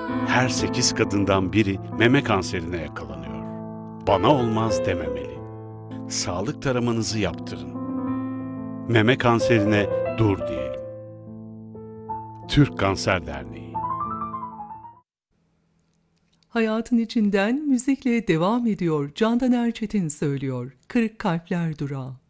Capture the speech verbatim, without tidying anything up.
Her sekiz kadından biri meme kanserine yakalanıyor. Bana olmaz dememeli. Sağlık taramanızı yaptırın. Meme kanserine dur diyelim. Türk Kanser Derneği. Hayatın içinden müzikle devam ediyor. Candan Erçetin söylüyor. Kırık Kalpler Durağı.